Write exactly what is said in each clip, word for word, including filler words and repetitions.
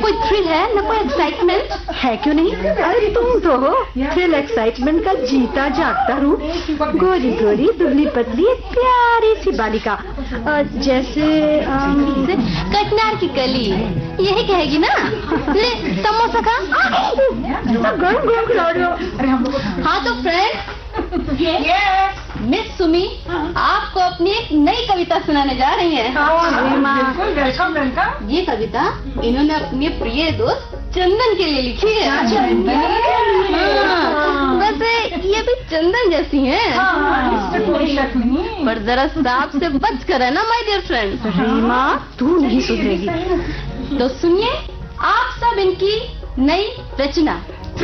कोई थ्रिल है, न कोई एक्साइटमेंट है। क्यों नहीं? अरे तुम तो हो थ्रिल एक्साइटमेंट का जीता जागता रूप। गोरी गोरी दुबली पतली एक प्यारी सी बालिका, आ, जैसे आम... कटनार की कली, यही कहेगी ना? ले समोसा खा। गरम गरम खिला रहे हो। हाँ तो फ्रेंड, मिस सुमी आपको अपनी एक नई कविता सुनाने जा रही हैं। ये कविता इन्होंने अपने प्रिय दोस्त चंदन के लिए लिखी है। वैसे ये भी चंदन जैसी हैं, पर जरा सांप से बच कर है ना माय डियर फ्रेंड। रीमा तू नहीं सुधरेगी। तो सुनिए आप सब इनकी नई रचना।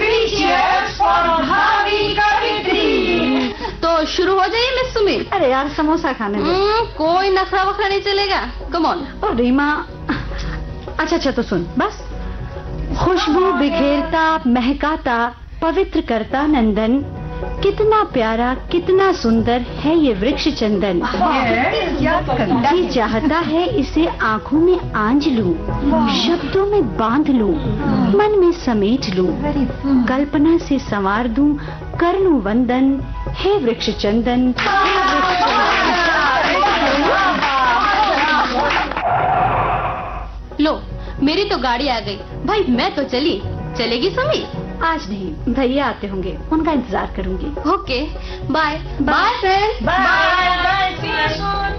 तो शुरू हो जाइए मिस सुमी। अरे यार समोसा खाने दो। कोई नखरा वखरा नहीं चलेगा, कम ऑन। ओ रीमा, अच्छा अच्छा तो सुन बस। खुशबू बिखेरता महकाता पवित्र करता नंदन, कितना प्यारा कितना सुंदर है ये वृक्ष चंदन। जी चाहता है इसे आंखों में आंज लूं, शब्दों में बांध लूं, मन में समेट लूं, कल्पना से संवार दूं, कर लूं वंदन, हे वृक्ष चंदन। लो मेरी तो गाड़ी आ गई भाई, मैं तो चली। चलेगी सुमी? आज नहीं, भैया आते होंगे, उनका इंतजार करूंगी। Okay bye bye friend. Bye C you soon.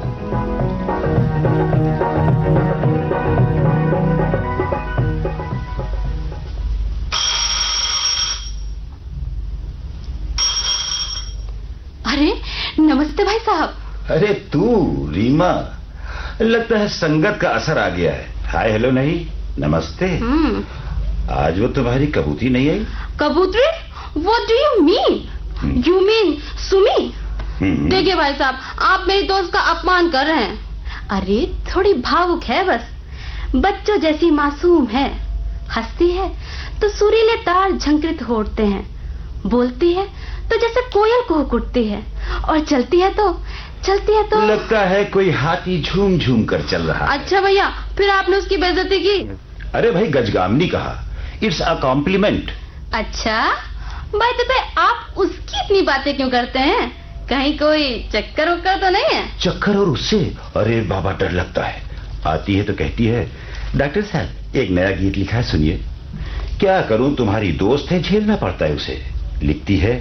अरे नमस्ते भाई साहब। अरे तू रीमा, लगता है संगत का असर आ गया है। हाय हेलो नहीं, नमस्ते। हम्म आज वो तुम्हारी कबूतरी नहीं आई? कबूतरी? What do you mean? You mean Sumi? देखिए भाई साहब, आप मेरी दोस्त का अपमान कर रहे हैं। अरे थोड़ी भावुक है बस, बच्चों जैसी मासूम है, हंसती है तो सुरीले तार झंकृत हो उठते हैं, बोलती है तो जैसे कोयल कुहुक उठती है, और चलती है तो चलती है तो लगता है कोई हाथी झूम झूम कर चल रहा है। अच्छा भैया, फिर आपने उसकी बेइज्जती की? अरे भाई गजगामनी कहा, इट्स अ कॉम्प्लीमेंट। अच्छा भाई, तो आप उसकी इतनी बातें क्यों करते हैं? कहीं कोई चक्कर उक्कर तो नहीं है? चक्कर और उससे? अरे बाबा डर लगता है। आती है तो कहती है डॉक्टर साहब एक नया गीत लिखा है सुनिए। क्या करूं, तुम्हारी दोस्त है, झेलना पड़ता है उसे। लिखती है,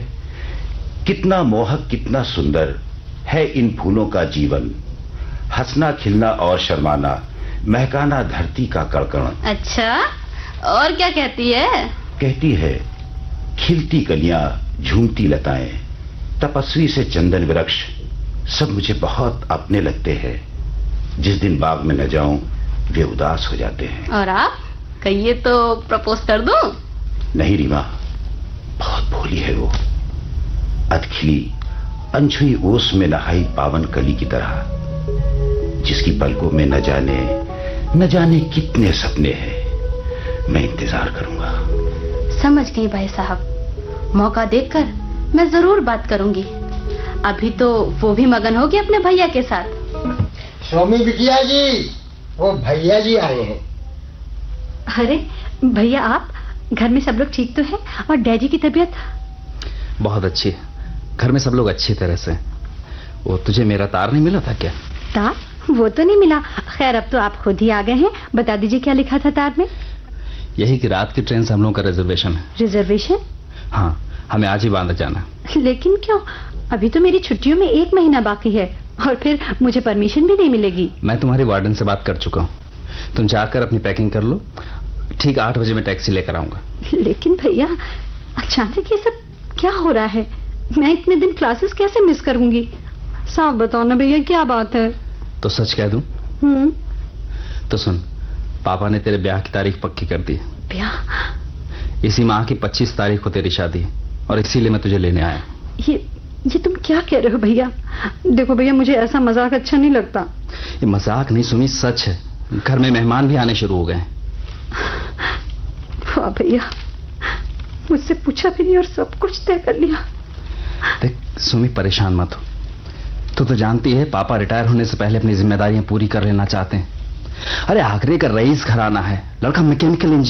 कितना मोहक कितना सुंदर है इन फूलों का जीवन, हंसना खिलना और शर्माना, महकाना धरती का कड़कण। अच्छा, और क्या कहती है? कहती है, खिलती कलियां झूमती लताएं, तपस्वी से चंदन वृक्ष, सब मुझे बहुत अपने लगते हैं। जिस दिन बाग में न जाऊं वे उदास हो जाते हैं। और आप कहिए तो प्रपोज कर दूं? नहीं रीमा, बहुत भोली है वो, अधखिली अनछुई ओस में नहाई पावन कली की तरह, जिसकी पलकों में न जाने न जाने कितने सपने हैं। मैं इंतजार करूंगा। समझ गई भाई साहब, मौका देखकर मैं जरूर बात करूंगी। अभी तो वो भी मगन होगी अपने भैया के साथ। स्वामी बिटिया जी, वो भैया जी आए हैं। अरे भैया आप, घर में सब लोग ठीक तो है? और डैडी की तबीयत? बहुत अच्छी है, घर में सब लोग अच्छी तरह से। वो तुझे मेरा तार नहीं मिला था क्या? तार? वो तो नहीं मिला। खैर अब तो आप खुद ही आ गए हैं, बता दीजिए क्या लिखा था तार में? यही कि रात की ट्रेन से हम लोगों का रिजर्वेशन है। रिजर्वेशन? हाँ, हमें आज ही बांद्रा जाना। लेकिन क्यों? अभी तो मेरी छुट्टियों में एक महीना बाकी है, और फिर मुझे परमिशन भी नहीं मिलेगी। मैं तुम्हारी वार्डन से बात कर चुका हूँ, तुम जाकर अपनी पैकिंग कर लो। ठीक आठ बजे मैं टैक्सी लेकर आऊंगा। लेकिन भैया अचानक ये सब क्या हो रहा है? मैं इतने दिन क्लासेस कैसे मिस करूंगी? साफ बताओ ना भैया, क्या बात है? तो सच कह दूं? हम्म। तो सुन, पापा ने तेरे ब्याह की तारीख पक्की कर दी। ब्याह? इसी माह की पच्चीस तारीख को तेरी शादी, और इसीलिए मैं तुझे लेने आया। ये ये तुम क्या कह रहे हो भैया? देखो भैया, मुझे ऐसा मजाक अच्छा नहीं लगता। ये मजाक नहीं सुमी, सच है। घर में मेहमान भी आने शुरू हो गए। वाह भैया, मुझसे पूछा भी नहीं और सब कुछ तय कर लिया। देख सुमी, परेशान मत हो। तू तो जानती है पापा रिटायर होने से पहले अपनी जिम्मेदारियां पूरी कर लेना चाहते हैं। अरे आगरे का रईस घराना है, लड़का मैकेनिकल इंजीनियर